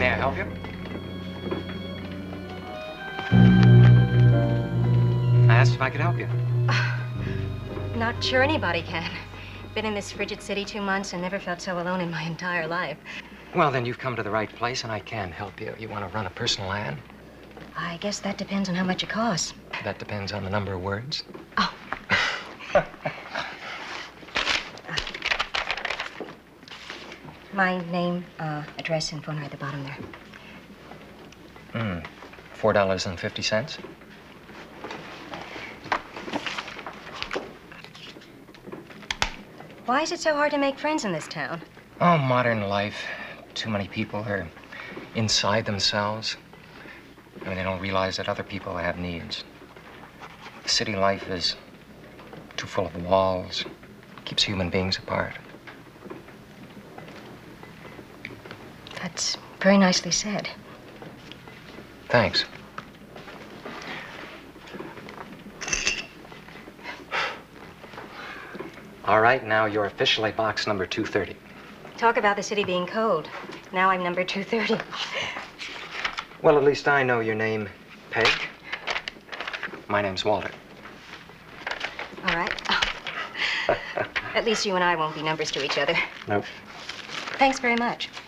May I help you? I asked if I could help you. Not sure anybody can. Been in this frigid city 2 months and never felt so alone in my entire life. Well, then you've come to the right place, and I can help you. You want to run a personal ad? I guess that depends on how much it costs. That depends on the number of words. Oh. My name, address, and phone are at the bottom there. $4.50. Why is it so hard to make friends in this town? Oh, modern life. Too many people are inside themselves. I mean, they don't realize that other people have needs. City life is too full of walls. Keeps human beings apart. That's very nicely said. Thanks. All right, now you're officially box number 230. Talk about the city being cold. Now I'm number 230. Well, at least I know your name, Peg. My name's Walter. All right. At least you and I won't be numbers to each other. Nope. Thanks very much.